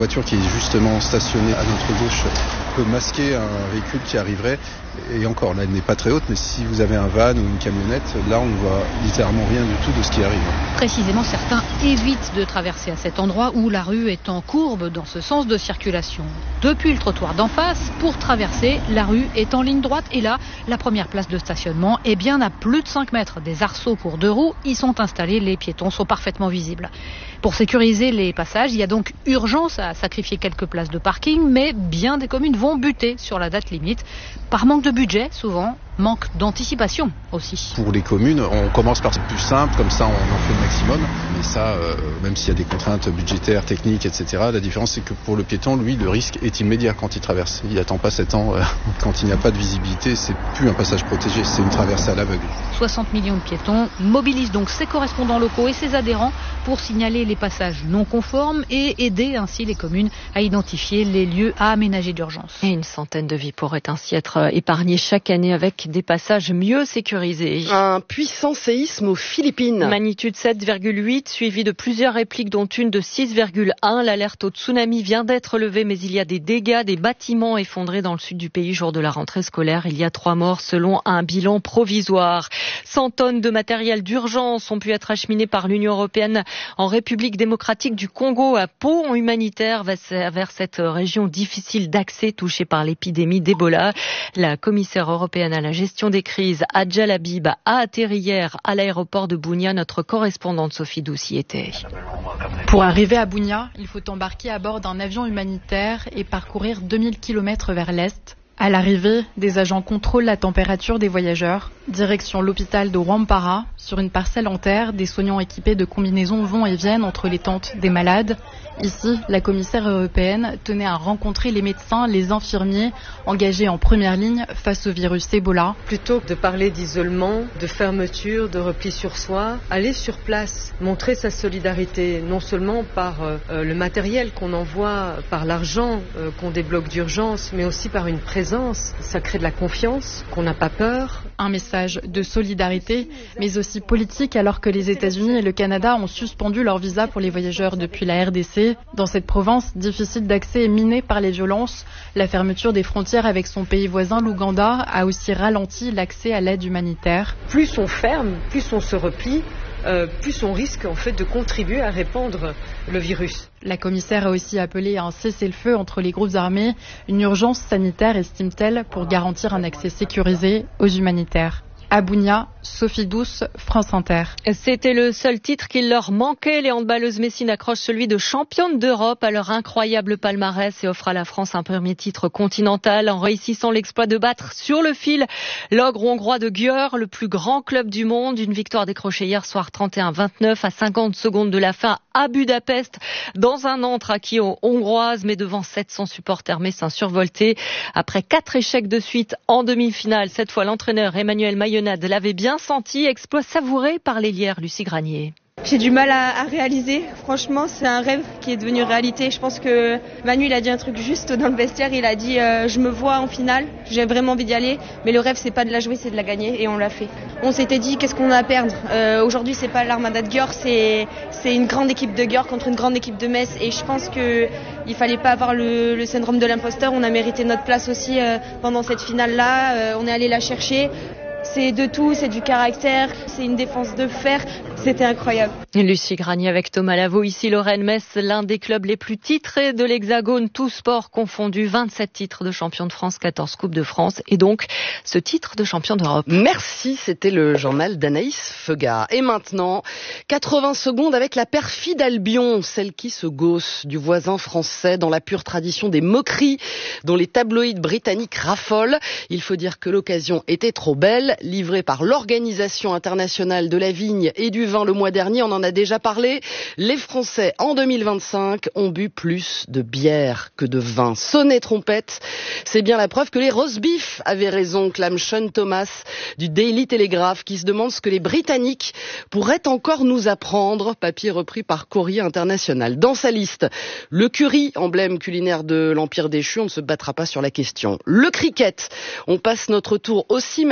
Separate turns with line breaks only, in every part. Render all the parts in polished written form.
La voiture qui est justement stationnée à notre gauche peut masquer un véhicule qui arriverait. Et encore, là, elle n'est pas très haute, mais si vous avez un van ou une camionnette, là, on ne voit littéralement rien du tout de ce qui arrive.
Précisément, certains évitent de traverser à cet endroit où la rue est en courbe dans ce sens de circulation. Depuis le trottoir d'en face, pour traverser, la rue est en ligne droite. Et là, la première place de stationnement est bien à plus de 5 mètres. Des arceaux pour 2 roues y sont installés. Les piétons sont parfaitement visibles. Pour sécuriser les passages, il y a donc urgence à sacrifier quelques places de parking, mais bien des communes vont buter sur la date limite. Par manque de budget, souvent, manque d'anticipation aussi.
Pour les communes, on commence par le plus simple, comme ça on en fait le maximum. Mais ça, même s'il y a des contraintes budgétaires, techniques, etc., la différence c'est que pour le piéton, lui, le risque est immédiat quand il traverse. Il n'attend pas 7 ans. Quand il n'y a pas de visibilité, c'est plus un passage protégé, c'est une traversée à l'aveugle.
60 millions de piétons mobilisent donc ses correspondants locaux et ses adhérents pour signaler les passages non conformes et aider ainsi les communes à identifier les lieux à aménager d'urgence.
Et une centaine de vies pourraient ainsi être épargnées chaque année avec des passages mieux sécurisés.
Un puissant séisme aux Philippines.
Magnitude 7,8 suivi de plusieurs répliques dont une de 6,1. L'alerte au tsunami vient d'être levée mais il y a des dégâts, des bâtiments effondrés dans le sud du pays jour de la rentrée scolaire. Il y a 3 morts selon un bilan provisoire. 100 tonnes de matériel d'urgence ont pu être acheminées par l'Union européenne en République démocratique du Congo, un pont humanitaire vers cette région difficile d'accès touchée par l'épidémie d'Ebola. La commissaire européenne à la gestion des crises, Adja Labib, a atterri hier à l'aéroport de Bunia. Notre correspondante Sophie Doucy était.
Pour arriver à Bunia, il faut embarquer à bord d'un avion humanitaire et parcourir 2000 km vers l'est. À l'arrivée, des agents contrôlent la température des voyageurs. Direction l'hôpital de Wampara. Sur une parcelle en terre, des soignants équipés de combinaisons vont et viennent entre les tentes des malades. Ici, la commissaire européenne tenait à rencontrer les médecins, les infirmiers engagés en première ligne face au virus Ebola.
Plutôt que de parler d'isolement, de fermeture, de repli sur soi, aller sur place, montrer sa solidarité, non seulement par le matériel qu'on envoie, par l'argent qu'on débloque d'urgence, mais aussi par une présence. Ça crée de la confiance, qu'on n'a pas peur.
Un message de solidarité, mais aussi politique, alors que les États-Unis et le Canada ont suspendu leur visa pour les voyageurs depuis la RDC. Dans cette province difficile d'accès et minée par les violences, la fermeture des frontières avec son pays voisin, l'Ouganda, a aussi ralenti l'accès à l'aide humanitaire.
Plus on ferme, plus on se replie, plus on risque en fait de contribuer à répandre le virus.
La commissaire a aussi appelé à un cessez-le-feu entre les groupes armés, une urgence sanitaire, estime-t-elle, pour garantir un accès sécurisé aux humanitaires. À Bunia, Sophie Douce, France Inter.
C'était le seul titre qu'il leur manquait. Les handballeuses messines accrochent celui de championne d'Europe à leur incroyable palmarès et offrent à la France un premier titre continental en réussissant l'exploit de battre sur le fil l'ogre hongrois de Győr, le plus grand club du monde. Une victoire décrochée hier soir 31-29 à 50 secondes de la fin à Budapest dans un antre acquis aux Hongroises mais devant 700 supporters messins survoltés. Après 4 échecs de suite en demi-finale, cette fois l'entraîneur Emmanuel Maillonade l'avait bien senti, exploit savouré par l'ailière Lucie Granier.
J'ai du mal à réaliser. Franchement, c'est un rêve qui est devenu réalité. Je pense que Manu, il a dit un truc juste dans le vestiaire. Il a dit je me vois en finale, j'ai vraiment envie d'y aller. Mais le rêve, c'est pas de la jouer, c'est de la gagner. Et on l'a fait. On s'était dit qu'est-ce qu'on a à perdre. Aujourd'hui, c'est pas l'Armada de Győr, c'est une grande équipe de Győr contre une grande équipe de Metz. Et je pense qu'il fallait pas avoir le syndrome de l'imposteur. On a mérité notre place aussi pendant cette finale-là. On est allé la chercher. C'est de tout, c'est du caractère, c'est une défense de fer. C'était incroyable.
Lucie Granier avec Thomas Lavaux, ici Lorraine-Metz, l'un des clubs les plus titrés de l'Hexagone, tous sports confondus, 27 titres de champion de France, 14 Coupes de France et donc ce titre de champion d'Europe.
Merci, c'était le journal d'Anaïs Feugat. Et maintenant, 80 secondes avec la perfide Albion, celle qui se gausse du voisin français dans la pure tradition des moqueries dont les tabloïds britanniques raffolent. Il faut dire que l'occasion était trop belle, livrée par l'Organisation internationale de la vigne et du vin le mois dernier, on en a déjà parlé. Les Français, en 2025, ont bu plus de bière que de vin. Sonnet trompette, c'est bien la preuve que les roast-beef avaient raison, clame Sean Thomas du Daily Telegraph, qui se demande ce que les Britanniques pourraient encore nous apprendre. Papier repris par Courrier International. Dans sa liste, le curry, emblème culinaire de l'Empire déchu, on ne se battra pas sur la question. Le cricket, on passe notre tour aussi, même si je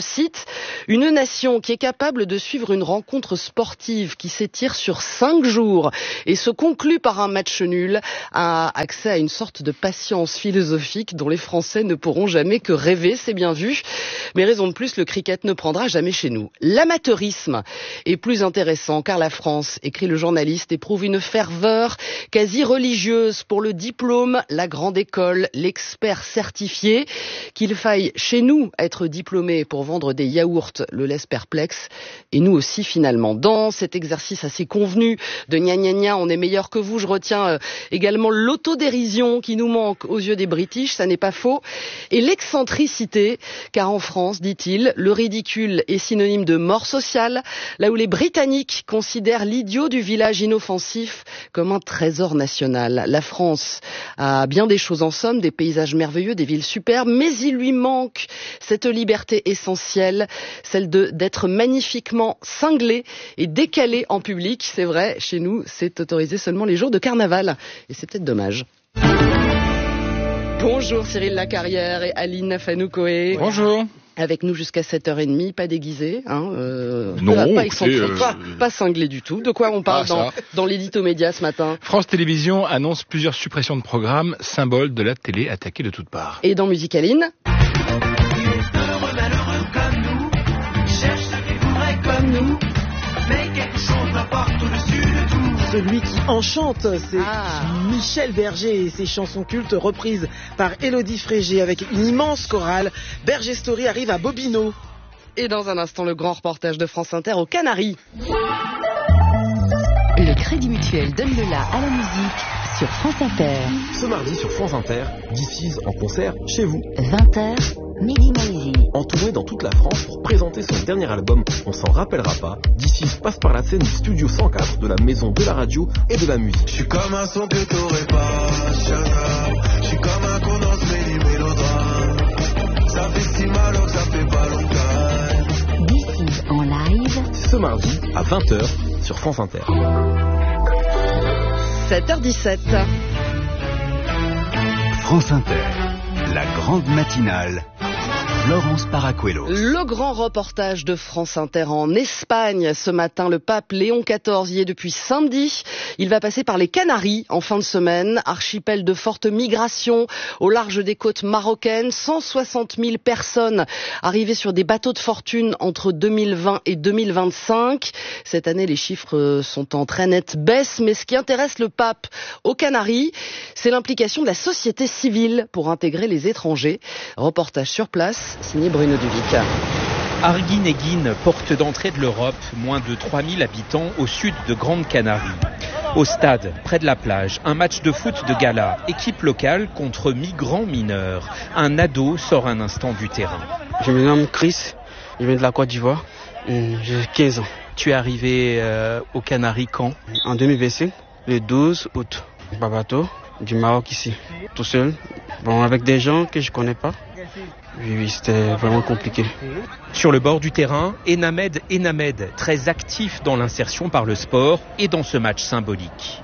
cite, « Une nation qui est capable de suivre une rencontre sportive qui s'étire sur 5 jours et se conclut par un match nul a accès à une sorte de patience philosophique dont les Français ne pourront jamais que rêver, c'est bien vu. Mais raison de plus, le cricket ne prendra jamais chez nous. L'amateurisme est plus intéressant car la France, écrit le journaliste, éprouve une ferveur quasi religieuse pour le diplôme, la grande école, l'expert certifié. Qu'il faille chez nous être diplômé pour vendre des yaourts le laisse perplexe, et nous aussi finalement. Dans cet exercice assez convenu de gna gna gna, on est meilleur que vous, je retiens également l'autodérision qui nous manque aux yeux des British, ça n'est pas faux, et l'excentricité, car en France, dit-il, le ridicule est synonyme de mort sociale, là où les Britanniques considèrent l'idiot du village inoffensif comme un trésor national. La France a bien des choses en somme, des paysages merveilleux, des villes superbes, mais il lui manque cette liberté essentielle, celle d'être magnifiquement cinglé et décalé en public. C'est vrai, chez nous, c'est autorisé seulement les jours de carnaval. Et c'est peut-être dommage. Bonjour Cyril Lacarrière et Aline Nafanou-Coé.
Bonjour.
Avec nous jusqu'à 7h30, pas déguisé, hein,
non,
pas excentré, pas cinglé du tout. De quoi on parle dans l'édito média ce matin?
France Télévisions annonce plusieurs suppressions de programmes, symbole de la télé attaquée de toutes parts.
Et dans Musicaline,
celui qui enchante, c'est Michel Berger et ses chansons cultes reprises par Élodie Frégé avec une immense chorale. Berger Story arrive à Bobino.
Et dans un instant, le grand reportage de France Inter aux Canaries.
Le Crédit Mutuel donne le la à la musique sur France Inter.
Ce mardi sur France Inter, DC's en concert chez vous.
20h, Mehdi Maizi.
En tournée dans toute la France pour présenter son dernier album, on s'en rappellera pas. DC's passe par la scène du Studio 104 de la maison de la radio et de la musique.
Je suis comme un son que t'aurais pas, je suis comme un con dans ce mélodrame. Ça fait si mal que ça fait pas longtemps.
DC's en live.
Ce mardi à 20h sur France Inter.
7h17.
France Inter, la grande matinale. Florence Paracuelos.
Le grand reportage de France Inter en Espagne. Ce matin, le pape Léon XIV y est depuis samedi. Il va passer par les Canaries en fin de semaine. Archipel de forte migration au large des côtes marocaines. 160 000 personnes arrivées sur des bateaux de fortune entre 2020 et 2025. Cette année, les chiffres sont en très nette baisse. Mais ce qui intéresse le pape aux Canaries, c'est l'implication de la société civile pour intégrer les étrangers. Reportage sur place. Signé Bruno Duvic.
Arguineguín, porte d'entrée de l'Europe, moins de 3000 habitants au sud de Grande Canarie. Au stade, près de la plage, un match de foot de gala, équipe locale contre migrants mineurs. Un ado sort un instant du terrain.
Je me nomme Chris, je viens de la Côte d'Ivoire, j'ai 15 ans.
Tu es arrivé aux Canaries quand?
En 2025, le 12 août. Par bateau, du Maroc ici, tout seul, avec des gens que je connais pas. Oui, c'était vraiment compliqué.
Sur le bord du terrain, Enamed, très actif dans l'insertion par le sport et dans ce match symbolique.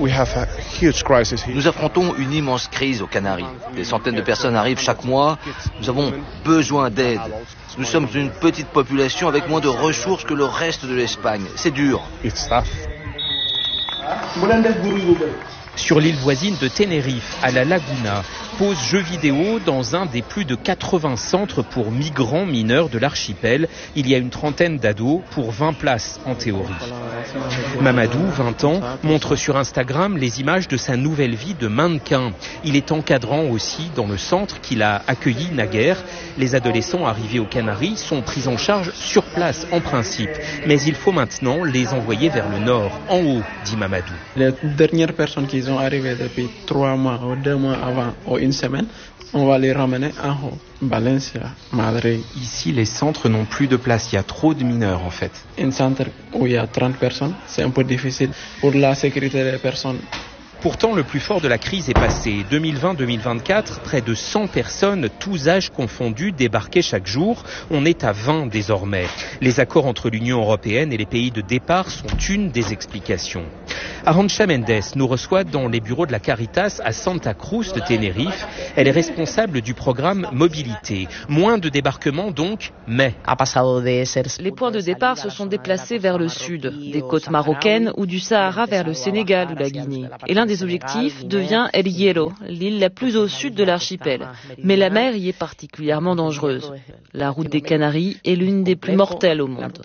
Nous affrontons une immense crise aux Canaries. Des centaines de personnes arrivent chaque mois. Nous avons besoin d'aide. Nous sommes une petite population avec moins de ressources que le reste de l'Espagne. C'est dur.
Sur l'île voisine de Tenerife, à la Laguna, pause jeux vidéo dans un des plus de 80 centres pour migrants mineurs de l'archipel. Il y a une trentaine d'ados pour 20 places en théorie. Mamadou, 20 ans, montre sur Instagram les images de sa nouvelle vie de mannequin. Il est encadrant aussi dans le centre qu'il a accueilli naguère. Les adolescents arrivés aux Canaries sont pris en charge sur place en principe. Mais il faut maintenant les envoyer vers le nord, en haut, dit Mamadou.
Les dernières personnes qui sont arrivées depuis 3 mois ou 2 mois avant ou une semaine, on va les ramener en haut. Valencia, Madrid.
Ici, les centres n'ont plus de place. Il y a trop de mineurs, en fait.
Un centre où il y a 30 personnes, c'est un peu difficile. Pour la sécurité des personnes,
Pourtant, le plus fort de la crise est passé. 2020-2024, près de 100 personnes, tous âges confondus, débarquaient chaque jour. On est à 20 désormais. Les accords entre l'Union européenne et les pays de départ sont une des explications. Arantxa Mendes nous reçoit dans les bureaux de la Caritas à Santa Cruz de Tenerife. Elle est responsable du programme Mobilité. Moins de débarquements donc, mais...
Les points de départ se sont déplacés vers le sud, des côtes marocaines ou du Sahara vers le Sénégal ou la Guinée. Et l'un des objectifs devient El Hierro, l'île la plus au sud de l'archipel. Mais la mer y est particulièrement dangereuse. La route des Canaries est l'une des plus mortelles au monde.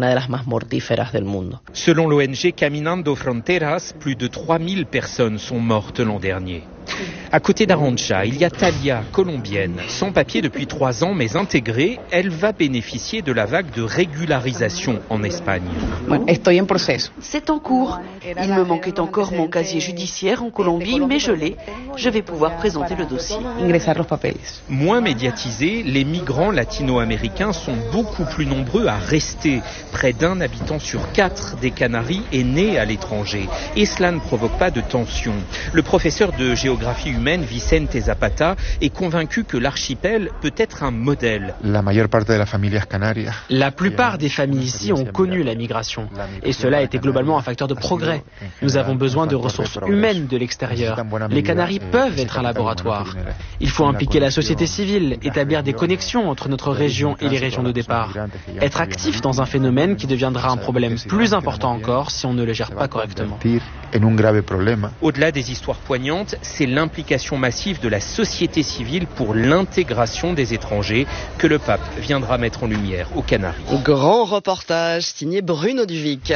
Selon l'ONG Caminando Fronteras, plus de 3000 personnes sont mortes l'an dernier. À côté d'Arantxa, il y a Talia, colombienne, sans papier depuis 3 ans mais intégrée. Elle va bénéficier de la vague de régularisation en Espagne.
C'est en cours. Il me manquait encore mon casier judiciaire en Colombie, mais je l'ai. Je vais pouvoir présenter le dossier.
Moins médiatisés, les migrants latino-américains sont beaucoup plus nombreux à rester. Près d'1 habitant sur 4 des Canaries est né à l'étranger. Et cela ne provoque pas de tension. Le professeur de géographie humaine, Vicente Zapata, est convaincu que l'archipel peut être un modèle.
La plupart des familles ici ont connu la migration. Et cela a été globalement un facteur de progrès. Nous avons besoin de ressources humaines de l'extérieur. Les Canaries peuvent être un laboratoire. Il faut impliquer la société civile, établir des connexions entre notre région et les régions de départ. Être actif dans un phénomène qui deviendra un problème plus important encore si on ne le gère pas correctement.
Au-delà des histoires poignantes, c'est l'implication massive de la société civile pour l'intégration des étrangers que le pape viendra mettre en lumière aux Canaries.
Grand reportage signé Bruno Duvic.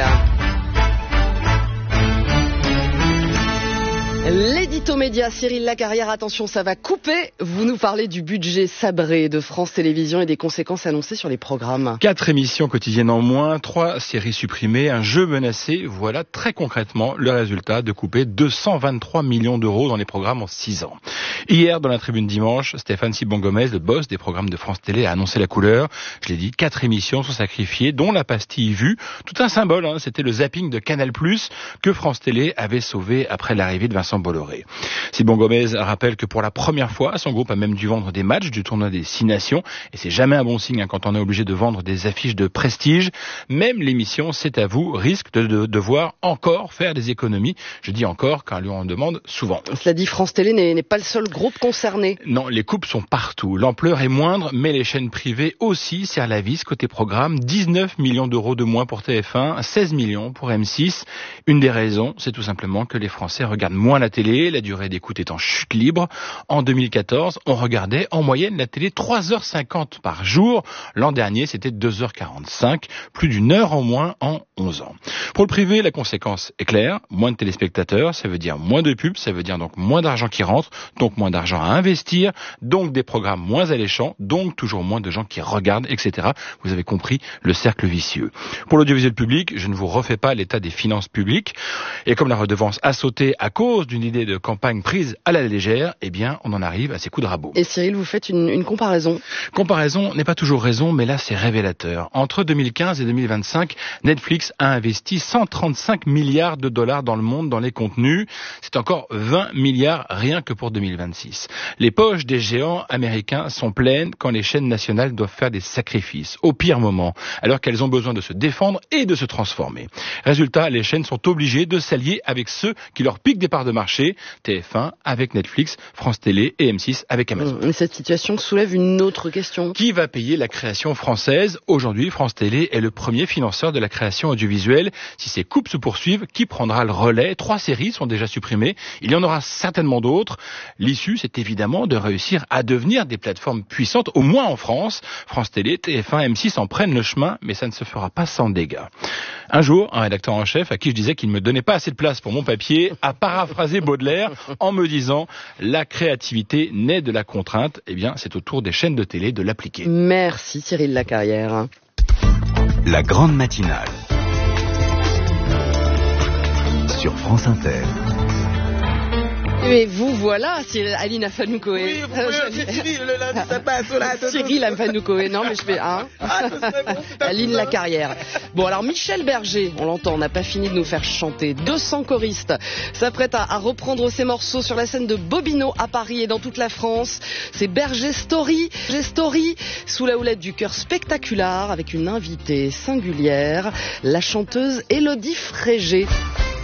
L'édito média, Cyril Lacarrière, attention, ça va couper. Vous nous parlez du budget sabré de France Télévisions et des conséquences annoncées sur les programmes.
4 émissions quotidiennes en moins, 3 séries supprimées, un jeu menacé. Voilà très concrètement le résultat de couper 223 millions d'euros dans les programmes en 6 ans. Hier, dans la tribune dimanche, Stéphane Sibon-Gomez, le boss des programmes de France Télé, a annoncé la couleur. Je l'ai dit, 4 émissions sont sacrifiées, dont la pastille vue. Tout un symbole, c'était le zapping de Canal+, que France Télé avait sauvé après l'arrivée de Vincent Bolloré. Sibon-Gomez rappelle que pour la première fois, son groupe a même dû vendre des matchs du tournoi des 6 nations. Et c'est jamais un bon signe quand on est obligé de vendre des affiches de prestige. Même l'émission C'est à vous risque de devoir encore faire des économies. Je dis encore car lui on demande souvent.
Cela dit, France Télé n'est pas le seul groupe concerné.
Non, les coupes sont partout. L'ampleur est moindre, mais les chaînes privées aussi serrent la vis côté programme. 19 millions d'euros de moins pour TF1, 16 millions pour M6. Une des raisons, c'est tout simplement que les Français regardent moins la télé, la durée d'écoute est en chute libre. En 2014, on regardait en moyenne la télé 3h50 par jour. L'an dernier, c'était 2h45, plus d'une heure en moins en 11 ans. Pour le privé, la conséquence est claire. Moins de téléspectateurs, ça veut dire moins de pubs, ça veut dire donc moins d'argent qui rentre, donc moins d'argent à investir, donc des programmes moins alléchants, donc toujours moins de gens qui regardent, etc. Vous avez compris le cercle vicieux. Pour l'audiovisuel public, je ne vous refais pas l'état des finances publiques. Et comme la redevance a sauté à cause d'une idée de campagne prise à la légère, eh bien, on en arrive à ces coups de rabot.
Et Cyril, vous faites une comparaison.
Comparaison n'est pas toujours raison, mais là, c'est révélateur. Entre 2015 et 2025, Netflix a investi 135 milliards de dollars dans le monde dans les contenus. C'est encore 20 milliards rien que pour 2026. Les poches des géants américains sont pleines quand les chaînes nationales doivent faire des sacrifices, au pire moment, alors qu'elles ont besoin de se défendre et de se transformer. Résultat, les chaînes sont obligées de s'allier avec ceux qui leur piquent des parts de marché, TF1 avec Netflix, France Télé et M6 avec Amazon.
Mais cette situation soulève une autre question.
Qui va payer la création française ? Aujourd'hui, France Télé est le premier financeur de la création audiovisuelle. Si ces coupes se poursuivent, qui prendra le relais ? 3 séries sont déjà supprimées. Il y en aura certainement d'autres. L'issue, c'est évidemment de réussir à devenir des plateformes puissantes, au moins en France. France Télé, TF1, M6 en prennent le chemin, mais ça ne se fera pas sans dégâts. Un jour, un rédacteur en chef à qui je disais qu'il ne me donnait pas assez de place pour mon papier a paraphrasé Baudelaire en me disant « La créativité naît de la contrainte ». Eh bien, c'est au tour des chaînes de télé de l'appliquer.
Merci Cyril Lacarrière.
La grande matinale sur France Inter.
Et vous voilà, Aline Afanoukoé.
Oui, vous pouvez Cyril, le lundi, ça passe.
Cyril Afanoukoé, non mais je fais Aline la carrière. Bon alors Michel Berger, on l'entend, on n'a pas fini de nous faire chanter. 200 choristes s'apprêtent à reprendre ces morceaux sur la scène de Bobino à Paris et dans toute la France. C'est Berger Story, sous la houlette du chœur spectaculaire avec une invitée singulière, la chanteuse Élodie Frégé.